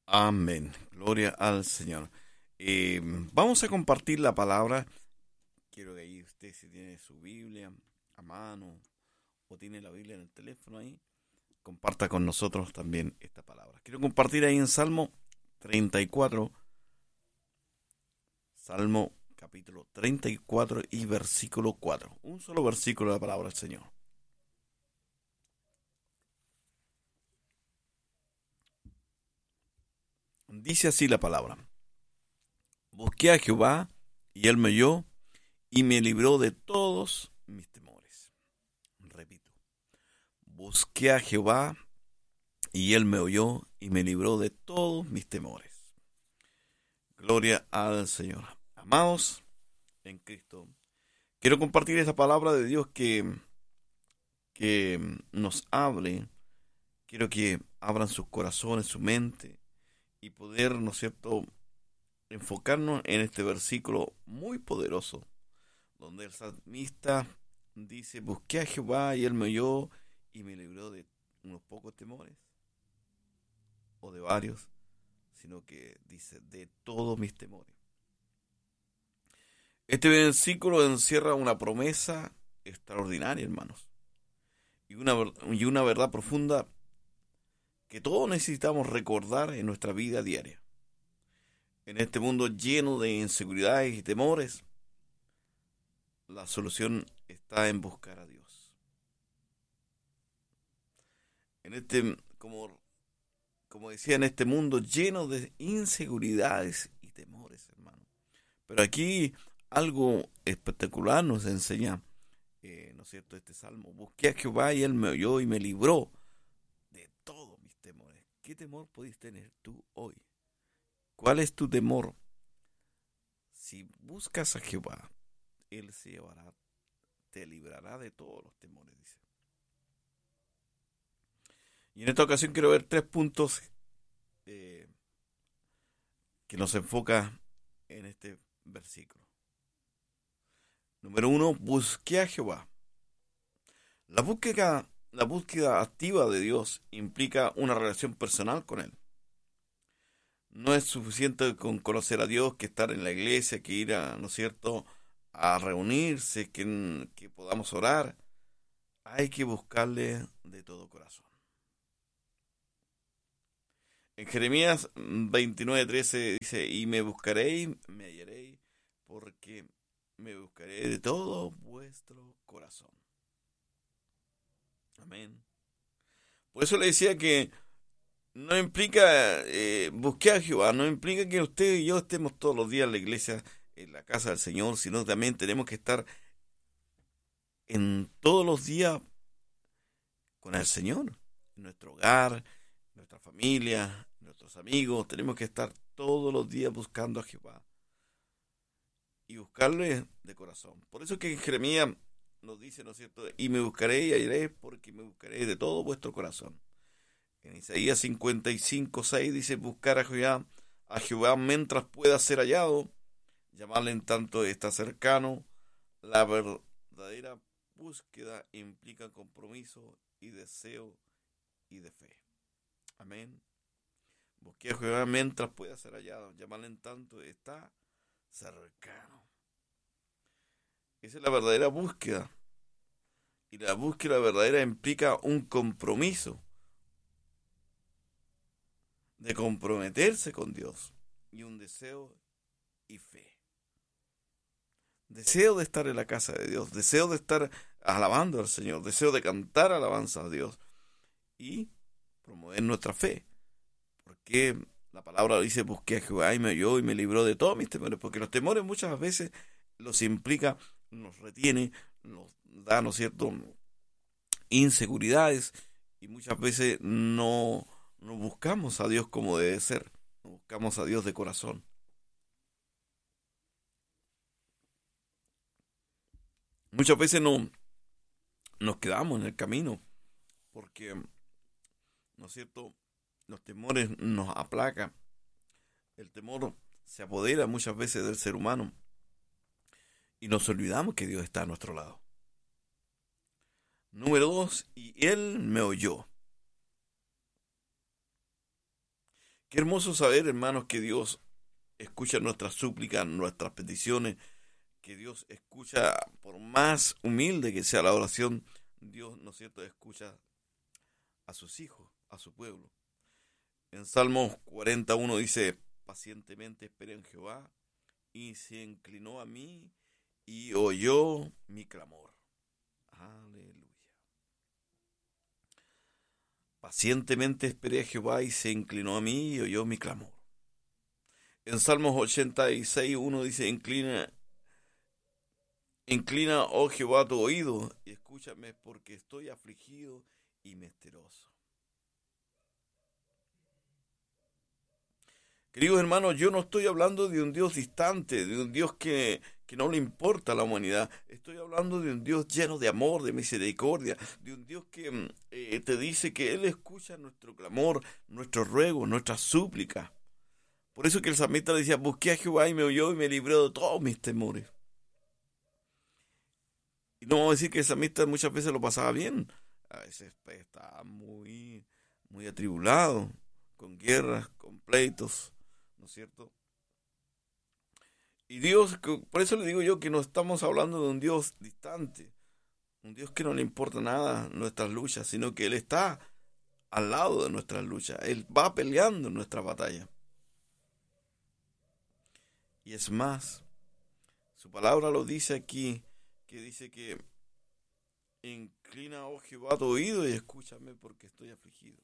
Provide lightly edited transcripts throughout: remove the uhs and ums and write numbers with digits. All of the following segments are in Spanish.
Amén. Gloria al Señor. Vamos a compartir la palabra. Quiero que ahí usted, si tiene su Biblia a mano o tiene la Biblia en el teléfono ahí, comparta con nosotros también esta palabra. Quiero compartir ahí en Salmo 34, Salmo capítulo 34 y versículo 4. Un solo versículo de la palabra del Señor. Dice así la palabra: Busqué a Jehová y él me oyó y me libró de todos mis temores. Repito, busqué a Jehová y él me oyó y me libró de todos mis temores. Gloria al Señor. Amados en Cristo, quiero compartir esa palabra de Dios que nos hable. Quiero que abran sus corazones, su mente y poder, ¿no es cierto?, enfocarnos en este versículo muy poderoso, donde el salmista dice: busqué a Jehová y él me oyó y me libró de unos pocos temores, o de varios, sino que dice de todos mis temores. Este versículo encierra una promesa extraordinaria, hermanos, y una verdad profunda que todos necesitamos recordar en nuestra vida diaria. En este mundo lleno de inseguridades y temores, la solución está en buscar a Dios. En este, como decía, en este mundo lleno de inseguridades y temores, hermano. Pero aquí algo espectacular nos enseña, ¿no es cierto?, este salmo. Busqué a Jehová y él me oyó y me libró de todos mis temores. ¿Qué temor podéis tener tú hoy? ¿Cuál es tu temor? Si buscas a Jehová, él se llevará, te librará de todos los temores, dice. Y en esta ocasión quiero ver 3 puntos eh, que nos enfoca en este versículo. Número 1, busqué a Jehová. La búsqueda activa de Dios implica una relación personal con Él. No es suficiente con conocer a Dios, que estar en la iglesia, que ir a, ¿no es cierto?, a reunirse, que podamos orar. Hay que buscarle de todo corazón. En Jeremías 29:13 dice: y me buscaréis, me hallaréis, porque me buscaré de todo vuestro corazón. Amén. Por eso le decía que no implica, busqué a Jehová, no implica que usted y yo estemos todos los días en la iglesia, en la casa del Señor, sino también tenemos que estar en todos los días con el Señor, en nuestro hogar, nuestra familia, nuestros amigos. Tenemos que estar todos los días buscando a Jehová y buscarle de corazón. Por eso que en Jeremías nos dice, ¿no es cierto?, y me buscaré y hallaréis, porque me buscaré de todo vuestro corazón. En Isaías 55:6 dice: buscar a Jehová mientras pueda ser hallado, llamarle en tanto está cercano. La verdadera búsqueda implica compromiso y deseo y de fe. Amén. Busqué a Jehová mientras pueda ser hallado, llamarle en tanto está cercano. Esa es la verdadera búsqueda. Y la búsqueda verdadera implica un compromiso de comprometerse con Dios y un deseo y fe. Deseo de estar en la casa de Dios, deseo de estar alabando al Señor, deseo de cantar alabanza a Dios y promover nuestra fe. Porque la palabra dice: busqué a Jehová y me oyó y me libró de todos mis temores. Porque los temores muchas veces los implica, nos retiene, nos da, ¿no es cierto?, inseguridades, y muchas veces no buscamos a Dios como debe ser, no buscamos a Dios de corazón. Muchas veces no nos quedamos en el camino porque, ¿no es cierto?, los temores nos aplacan. El temor se apodera muchas veces del ser humano y nos olvidamos que Dios está a nuestro lado. Número 2, y Él me oyó. Qué hermoso saber, hermanos, que Dios escucha nuestras súplicas, nuestras peticiones, que Dios escucha, por más humilde que sea la oración, Dios, ¿no es cierto?, escucha a sus hijos, a su pueblo. En Salmos 41 dice, pacientemente esperé en Jehová, y se inclinó a mí, y oyó mi clamor. Aleluya. Pacientemente esperé a Jehová, y se inclinó a mí, y oyó mi clamor. En Salmos 86:1 dice, inclina, oh Jehová, tu oído, y escúchame, porque estoy afligido y menesteroso. Queridos hermanos, yo no estoy hablando de un Dios distante, de un Dios que no le importa a la humanidad. Estoy hablando de un Dios lleno de amor, de misericordia, de un Dios que te dice que Él escucha nuestro clamor, nuestro ruego, nuestra súplica. Por eso que el salmista le decía, busqué a Jehová y me oyó y me libró de todos mis temores. Y no vamos a decir que el salmista muchas veces lo pasaba bien. A veces estaba muy, muy atribulado, con guerras, con pleitos, ¿no es cierto? Y Dios, por eso le digo yo que no estamos hablando de un Dios distante, un Dios que no le importa nada nuestras luchas, sino que Él está al lado de nuestras luchas. Él va peleando en nuestra batalla. Y es más, su palabra lo dice aquí, que dice que inclina, oh Jehová, tu oído y escúchame porque estoy afligido.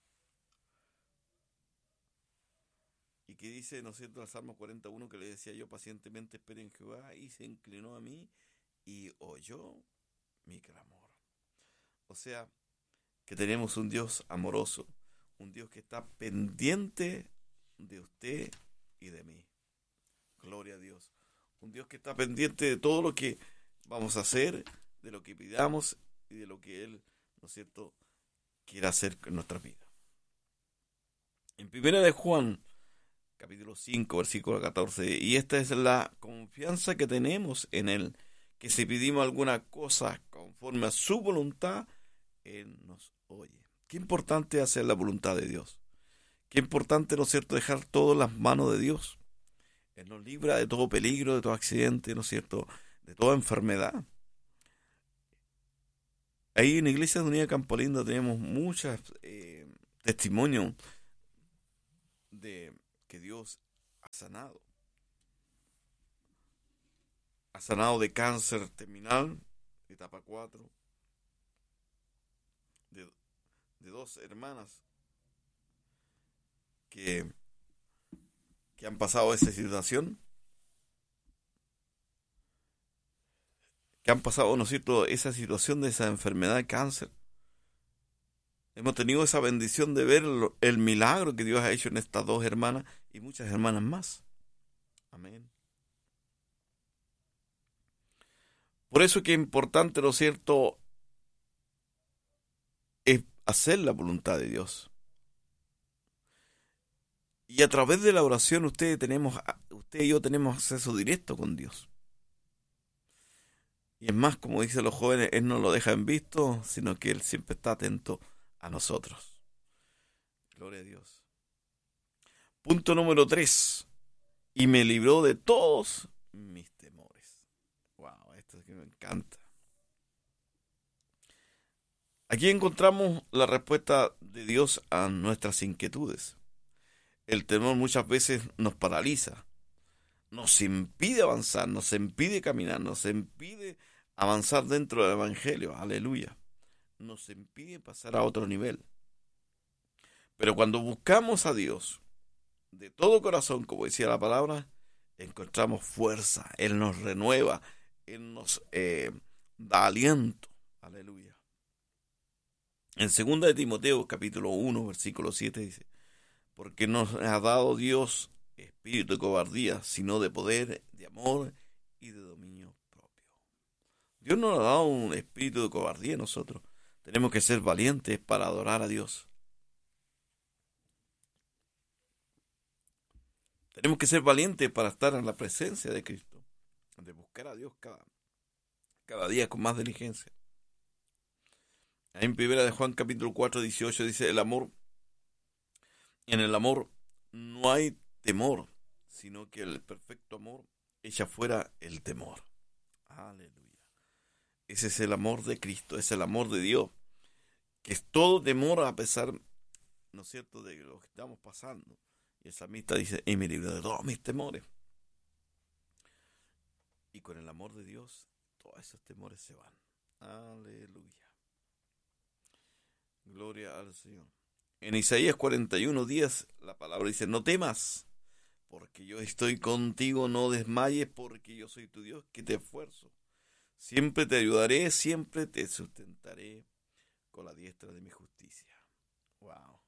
Y que dice, ¿no es cierto?, el Salmo 41, que le decía yo, pacientemente esperé en Jehová, y se inclinó a mí y oyó mi clamor. O sea, que tenemos un Dios amoroso, un Dios que está pendiente de usted y de mí. Gloria a Dios. Un Dios que está pendiente de todo lo que vamos a hacer, de lo que pidamos y de lo que Él, ¿no es cierto?, quiere hacer en nuestra vida. En 1 de Juan, capítulo 5, versículo 14, y esta es la confianza que tenemos en Él, que si pedimos alguna cosa conforme a su voluntad, Él nos oye. Qué importante hacer la voluntad de Dios. Qué importante, ¿no es cierto?, dejar todo en las manos de Dios. Él nos libra de todo peligro, de todo accidente, ¿no es cierto?, de toda enfermedad. Ahí en Iglesia de Unida Campo Lindo tenemos muchos testimonios de que Dios ha sanado. Ha sanado de cáncer terminal, etapa 4, de dos hermanas que han pasado esa situación, que han pasado, ¿no es cierto?, esa situación de esa enfermedad de cáncer. Hemos tenido esa bendición de ver el milagro que Dios ha hecho en estas dos hermanas y muchas hermanas más. Amén. Por eso que es importante, ¿no es cierto?, es hacer la voluntad de Dios. Y a través de la oración usted y yo tenemos acceso directo con Dios. Y es más, como dicen los jóvenes, Él no lo deja en visto, sino que Él siempre está atento a nosotros. Gloria a Dios. Punto número 3. Y me libró de todos mis temores. Wow, esto es que me encanta. Aquí encontramos la respuesta de Dios a nuestras inquietudes. El temor muchas veces nos paraliza, nos impide avanzar, nos impide caminar, nos impide avanzar dentro del Evangelio. Aleluya. Nos impide pasar a otro nivel. Pero cuando buscamos a Dios de todo corazón, como decía la palabra, encontramos fuerza. Él nos renueva, Él nos da aliento. Aleluya. En 2 de Timoteo, capítulo 1, versículo 7 dice, porque nos ha dado Dios espíritu de cobardía, sino de poder, de amor y de dominio propio. Dios nos ha dado un espíritu de cobardía a nosotros. Tenemos que ser valientes para adorar a Dios. Tenemos que ser valientes para estar en la presencia de Cristo, de buscar a Dios cada día con más diligencia. Ahí en 1 de Juan capítulo 4, 18 dice, en el amor no hay temor, sino que el perfecto amor echa fuera el temor. Aleluya. Ese es el amor de Cristo, es el amor de Dios, que es todo temor a pesar, ¿no es cierto?, de lo que estamos pasando. Y el salmista dice, y me libró de todos mis temores. Y con el amor de Dios, todos esos temores se van. Aleluya. Gloria al Señor. En Isaías 41:10, la palabra dice, no temas, porque yo estoy contigo, no desmayes, porque yo soy tu Dios, que te esfuerzo. Siempre te ayudaré, siempre te sustentaré con la diestra de mi justicia. Wow.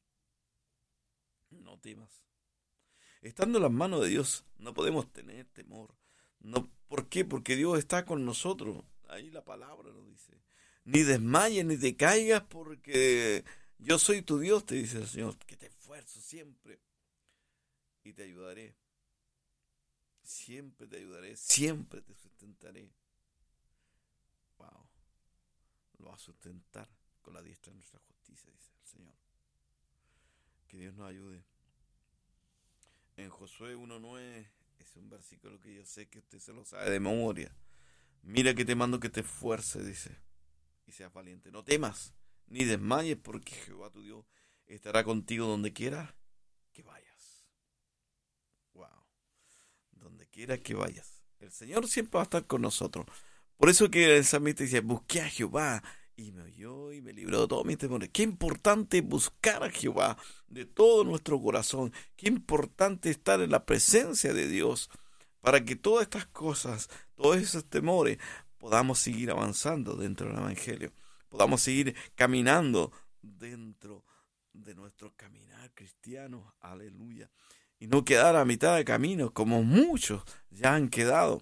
No temas. Estando en las manos de Dios, no podemos tener temor. No, ¿por qué? Porque Dios está con nosotros. Ahí la palabra nos dice. Ni desmayes, ni te caigas, porque yo soy tu Dios, te dice el Señor, que te esfuerzo siempre y te ayudaré. Siempre te ayudaré, siempre te sustentaré. Wow. Lo va a sustentar con la diestra de nuestra justicia, dice el Señor. Que Dios nos ayude. En Josué 1:9 es un versículo que yo sé que usted se lo sabe de memoria. Mira que te mando que te esfuerces, dice, y seas valiente. No temas, ni desmayes, porque Jehová tu Dios estará contigo donde quiera que vayas. Wow. Donde quiera que vayas. El Señor siempre va a estar con nosotros. Por eso que el salmista dice, busqué a Jehová y me oyó y me libró de todos mis temores. Qué importante buscar a Jehová de todo nuestro corazón. Qué importante estar en la presencia de Dios para que todas estas cosas, todos esos temores, podamos seguir avanzando dentro del Evangelio. Podamos seguir caminando dentro de nuestro caminar cristiano. Aleluya. Y no quedar a mitad de camino como muchos ya han quedado.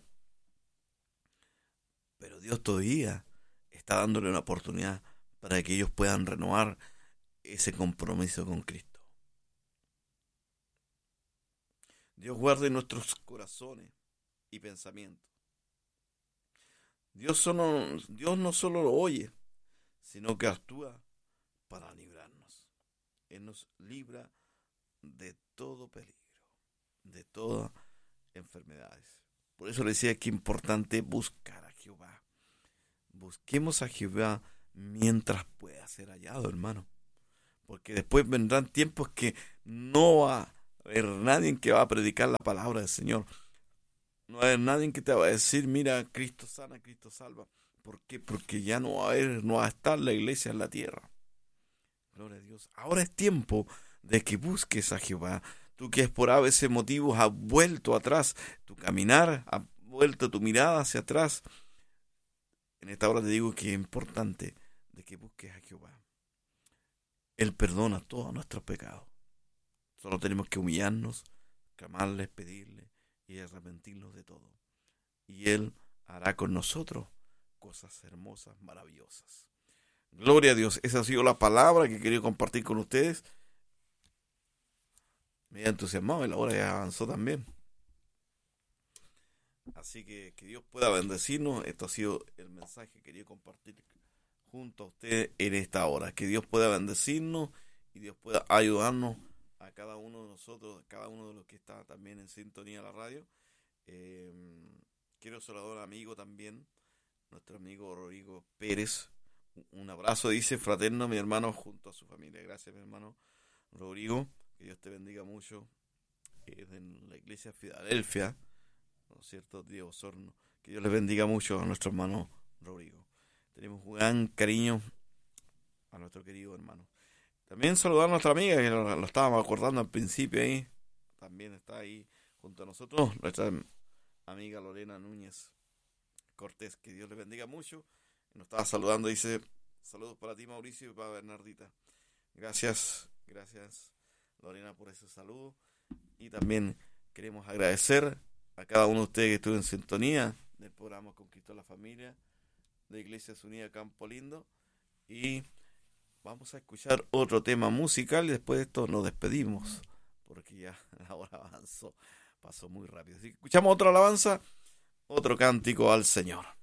Pero Dios todavía está dándole una oportunidad para que ellos puedan renovar ese compromiso con Cristo. Dios guarde nuestros corazones y pensamientos. Dios no solo lo oye, sino que actúa para librarnos. Él nos libra de todo peligro, de todas enfermedades. Por eso le decía que es importante buscar a Jehová. Busquemos a Jehová mientras pueda ser hallado, hermano. Porque después vendrán tiempos que no va a haber nadie que va a predicar la palabra del Señor. No va a haber nadie que te va a decir, mira, Cristo sana, Cristo salva. ¿Por qué? Porque ya no va a estar la iglesia en la tierra. Gloria a Dios. Ahora es tiempo de que busques a Jehová. Tú que por a veces motivos has vuelto atrás tu caminar, has vuelto tu mirada hacia atrás. En esta hora te digo que es importante de que busques a Jehová. Él perdona todos nuestros pecados. Solo tenemos que humillarnos, clamarle, pedirle y arrepentirnos de todo. Y Él hará con nosotros cosas hermosas, maravillosas. Gloria a Dios. Esa ha sido la palabra que quería compartir con ustedes. Me he entusiasmado y la hora ya avanzó también. Así que Dios pueda bendecirnos. Esto ha sido el mensaje que quería compartir junto a ustedes en esta hora. Que Dios pueda bendecirnos y Dios pueda ayudarnos a cada uno de nosotros, a cada uno de los que está también en sintonía de la radio. Quiero saludar a un amigo también, nuestro amigo Rodrigo Pérez. Un abrazo, dice, fraterno, mi hermano, junto a su familia. Gracias, mi hermano Rodrigo. Que Dios te bendiga mucho. En la iglesia Filadelfia, ¿no es cierto? Diego Osorno. Que Dios les bendiga mucho a nuestro hermano Rodrigo. Tenemos un gran cariño a nuestro querido hermano. También saludar a nuestra amiga, que lo estábamos acordando al principio ahí. También está ahí junto a nosotros, nuestra amiga Lorena Núñez Cortés. Que Dios les bendiga mucho. Nos estaba saludando, dice, saludos para ti, Mauricio, y para Bernardita. Gracias Lorena, por ese saludo. Y también queremos agradecer a cada uno de ustedes que estuvo en sintonía del programa Conquistó la Familia de Iglesias Unidas Campo Lindo. Y vamos a escuchar otro tema musical y después de esto nos despedimos, porque ya la hora pasó muy rápido. Así que escuchamos otra alabanza, otro cántico al Señor.